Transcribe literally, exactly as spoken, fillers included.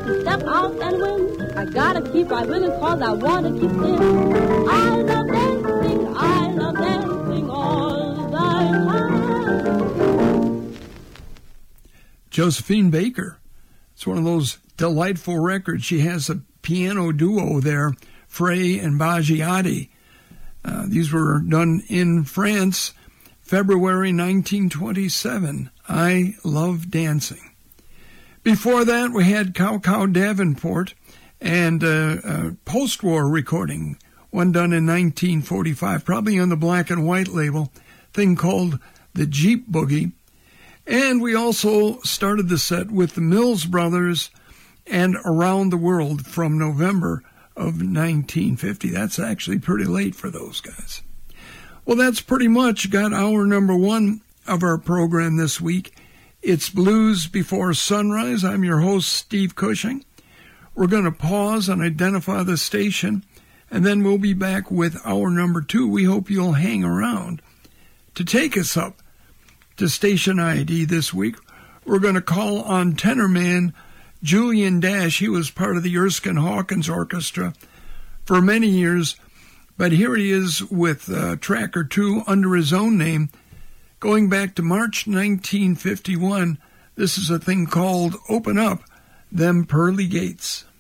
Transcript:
to step out and win. I gotta keep right winning cause I wanna keep thin. I love dancing, I love dancing all the time. Josephine Baker. It's one of those delightful records. She has a piano duo there, Frey and Baggiati. Uh, these were done in France, February nineteen twenty-seven. I Love Dancing. Before that, we had Cow Cow Davenport and uh, a post-war recording, one done in nineteen forty-five, probably on the black and white label, thing called the Jeep Boogie. And we also started the set with the Mills Brothers and Around the World from November of nineteen fifty. That's actually pretty late for those guys. Well, that's pretty much got hour number one of our program this week. It's Blues Before Sunrise. I'm your host, Steve Cushing. We're going to pause and identify the station, and then we'll be back with hour number two. We hope you'll hang around to take us up to station I D this week. We're going to call on tenor man Julian Dash. He was part of the Erskine Hawkins Orchestra for many years, but here he is with a track or two under his own name, going back to March nineteen fifty-one. This is a thing called Open Up Them Pearly Gates.